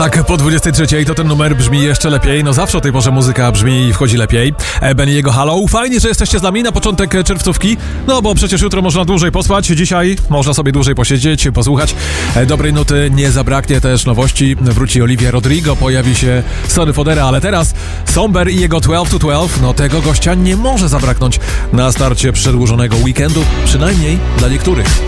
Tak, po 23 to ten numer brzmi jeszcze lepiej. No zawsze o tej porze muzyka brzmi i wchodzi lepiej. Benny i jego Hello. Fajnie, że jesteście z nami na początek czerwcówki. No bo przecież jutro można dłużej pospać. Dzisiaj można sobie dłużej posiedzieć, posłuchać. Dobrej nuty nie zabraknie, też nowości. Wróci Olivia Rodrigo, pojawi się Sonny Fodera, ale teraz Somber i jego 12 to 12. No tego gościa nie może zabraknąć na starcie przedłużonego weekendu. Przynajmniej dla niektórych.